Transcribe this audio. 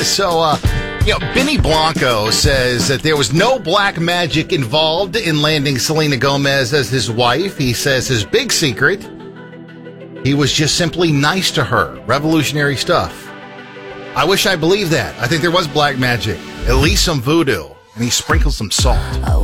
So, Benny Blanco says that there was no black magic involved in landing Selena Gomez as his wife. He says his big secret, he was just simply nice to her. Revolutionary stuff. I wish I believed that. I think there was black magic, at least some voodoo, and he sprinkled some salt.